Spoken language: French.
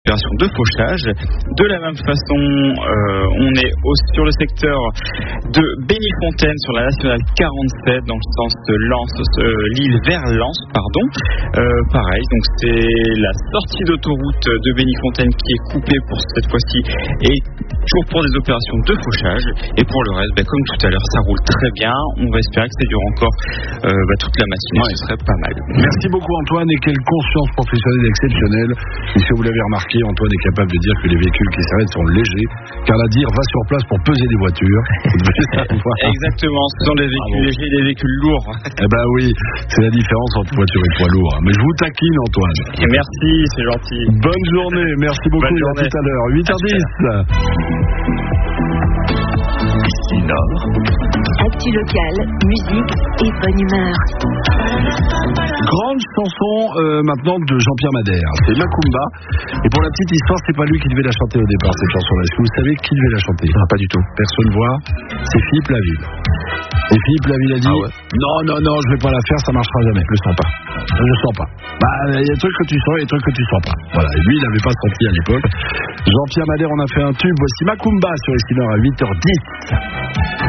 opération de fauchage. De la même façon, on est sur le secteur de Bénifontaine sur la nationale 47 dans le sens de Lille vers Lens, pardon. Pareil, donc c'est la sortie d'autoroute de Bénifontaine qui est coupée pour cette fois-ci et toujours pour des opérations de fauchage. Et pour le reste, comme tout à l'heure, ça roule très bien. On va espérer que ça dure encore toute la matinée, ce serait pas mal. Merci beaucoup Antoine, et quelle conscience professionnelle exceptionnelle. Et si vous l'avez remarqué, Antoine est capable de dire que les véhicules qui s'arrêtent sont légers, car la DIR va sur place pour peser les voitures. Exactement, ce sont des véhicules légers et des véhicules lourds. Eh ben oui, c'est la différence entre voiture et poids lourd. Mais je vous taquine Antoine. Et merci, c'est gentil. Bonne journée, merci beaucoup. Bonne journée. À tout à l'heure, 8h10. Nord. Actu locale, musique et bonne humeur. Grande chanson maintenant de Jean-Pierre Madère, c'est Macumba. Et pour la petite histoire, c'est pas lui qui devait la chanter au départ, cette chanson-là. Est-ce que vous savez qui devait la chanter? Non, pas du tout. Personne voit. C'est Philippe Laville. Et Philippe Laville a dit non, je vais pas la faire, ça marchera jamais. Je le sens pas. Je le sens pas. Il y a des trucs que tu sens et des trucs que tu sens pas. Voilà. Et lui, il n'avait pas senti à l'époque. Jean-Pierre Madère en a fait un tube. Voici Macumba sur Estimeur à 8h10.